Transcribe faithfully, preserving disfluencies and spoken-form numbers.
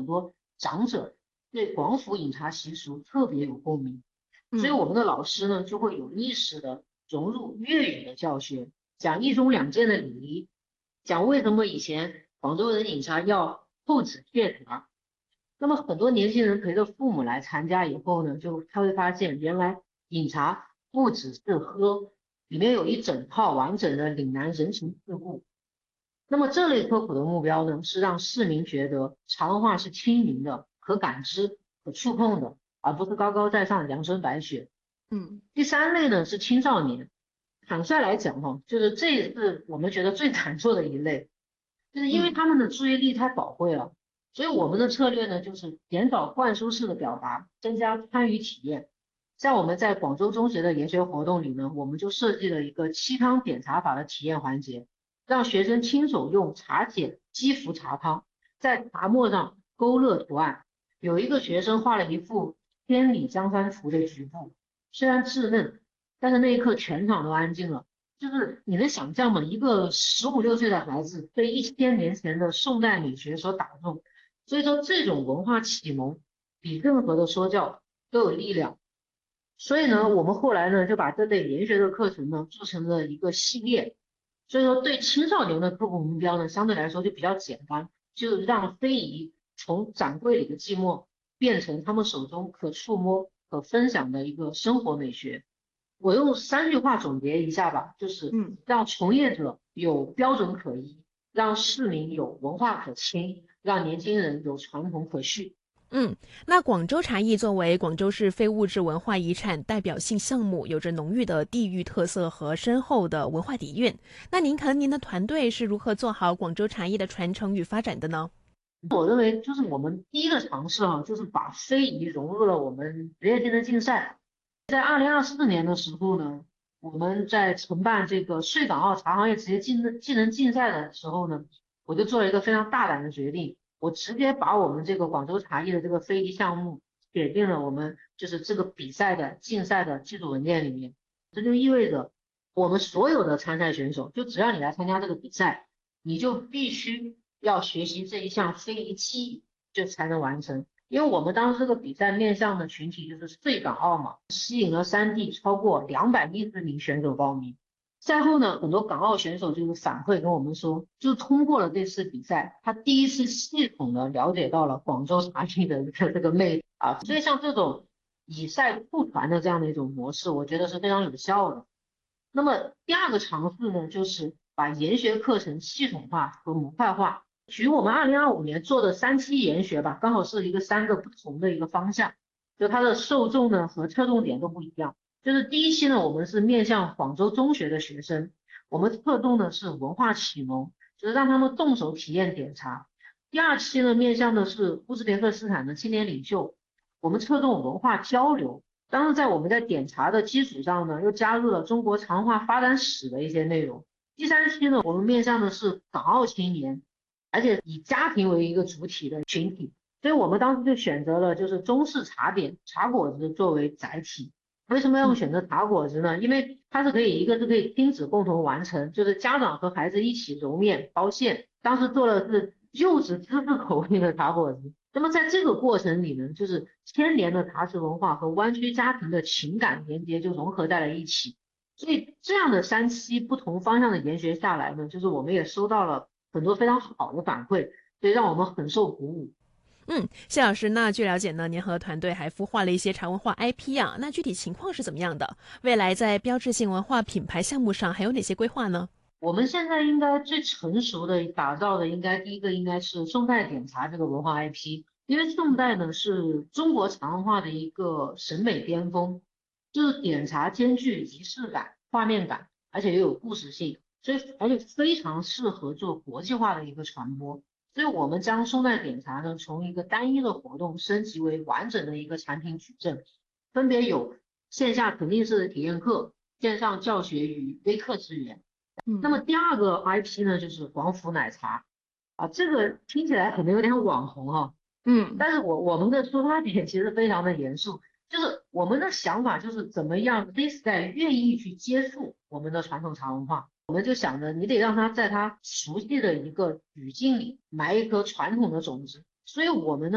多长者对广府饮茶习俗特别有共鸣，所以嗯我们的老师呢就会有意识的融入粤语的教学，讲一中两件的礼仪，讲为什么以前广州人饮茶要扣纸谢茶。那么很多年轻人陪着父母来参加以后呢，就他会发现原来饮茶不只是喝，里面有一整套完整的岭南人情世故。那么这类科普的目标呢，是让市民觉得茶文化是亲民的、可感知、可触碰的，而不是高高在上的阳春白雪。 嗯第三类呢是青少年，坦率来讲哈，就是这也是我们觉得最难做的一类，就是因为嗯他们的注意力太宝贵了，所以我们的策略呢就是减少灌输式的表达，增加参与体验。像我们在广州中学的研学活动里呢，我们就设计了一个沏汤点茶法的体验环节，让学生亲手用茶剪击浮茶汤，在茶末上勾勒图案。有一个学生画了一幅千里江山图的局部，虽然稚嫩，但是那一刻全场都安静了。就是你能想象吗？一个十五六岁的孩子被一千年前的宋代美学所打动，所以说这种文化启蒙比任何的说教都有力量。所以呢， 嗯我们后来呢就把这类研学的课程呢做成了一个系列。所以说对青少年的科普目标呢相对来说就比较简单，就让非遗从掌柜里的寂寞变成他们手中可触摸、可分享的一个生活美学。我用三句话总结一下吧，就是嗯。 让从业者有标准可依，让市民有文化可亲，让年轻人有传统可续。 嗯，那广州茶艺作为广州市非物质文化遗产代表性项目，有着浓郁的地域特色和深厚的文化底蕴。那您看，您的团队是如何做好广州茶艺的传承与发展的呢？ 我认为就是我们第一个尝试啊，就是把非遗融入了我们职业技能竞赛。在二零二四年的时候呢，我们在承办这个穗港澳茶行业职业技能技能竞赛的时候呢，我就做了一个非常大胆的决定，我直接把我们这个广州茶艺的这个非遗项目写进了我们就是这个比赛的竞赛的技术文件里面。这就意味着我们所有的参赛选手，就只要你来参加这个比赛，你就必须要学习这一项非遗技艺，就才能完成。因为我们当时这个比赛面向的群体就是穗港澳嘛，吸引了三地超过两百一十名选手报名。赛后呢，很多港澳选手就是反馈跟我们说，就通过了这次比赛，他第一次系统的了解到了广州茶艺的这个这个魅力啊。所以像这种以赛互传的这样的一种模式，我觉得是非常有效的。那么第二个尝试呢，就是把研学课程系统化和模块化。举我们二零二五年做的三期研学吧，刚好是一个三个不同的一个方向，就它的受众呢和侧重点都不一样。就是第一期呢，我们是面向广州中学的学生，我们侧重的是文化启蒙，就是让他们动手体验点茶。第二期呢，面向的是乌兹别克斯坦的青年领袖，我们侧重文化交流。当然，在我们在点茶的基础上呢，又加入了中国茶文化发展史的一些内容。第三期呢，我们面向的是港澳青年，而且以家庭为一个主体的群体，所以我们当时就选择了就是中式茶点茶果子作为载体。为什么要选择茶果子呢？因为它是可以，一个是可以亲子共同完成，就是家长和孩子一起揉面包馅。当时做的是柚子芝士口味的茶果子。那么在这个过程里呢，就是千年的茶食文化和湾区家庭的情感连接就融合在了一起。所以这样的三期不同方向的研学下来呢，就是我们也收到了很多非常好的反馈，所以让我们很受鼓舞。 嗯，谢老师，那据了解呢，您和团队还孵化了一些茶文化 I P 啊，那具体情况是怎么样的？未来在标志性文化品牌项目上还有哪些规划呢？ 我们现在应该最成熟的打造的，应该第一个应该是宋代点茶这个文化 I P，因为宋代呢是中国茶文化的一个审美巅峰，就是点茶兼具仪式感、画面感，而且又有故事性，所以而且非常适合做国际化的一个传播。所以我们将宋代点茶呢从一个单一的活动升级为完整的一个产品矩阵，分别有线下沉浸式的体验课、线上教学与微课资源。那么嗯第二个 I P 呢，就是广府奶茶啊，这个听起来可能有点网红哈、 嗯但是我我们的出发点其实非常的严肃，就是我们的想法就是怎么样 Z 代愿意去接触我们的传统茶文化，我们就想着你得让他在他熟悉的一个语境里埋一颗传统的种子，所以我们呢。